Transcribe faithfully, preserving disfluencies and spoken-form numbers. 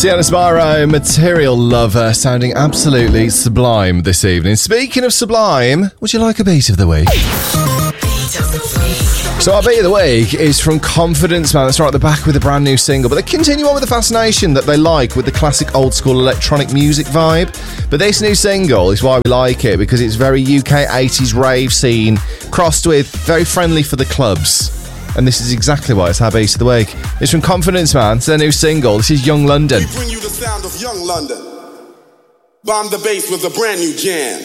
Sienna Spyro, Material Lover, sounding absolutely sublime this evening. Speaking of sublime, would you like a beat of the week? So our beat of the week is from Confidence Man. That's right, they're back with a brand new single, but they continue on with the fascination that they like with the classic old school electronic music vibe. But this new single is why we like it, because it's very U K eighties rave scene crossed with very friendly for the clubs. And this is exactly why it's our beat of the week. It's from Confidence Man. It's their new single. This is Young London. We bring you the sound of Young London. Bomb the Bass was a brand new jam.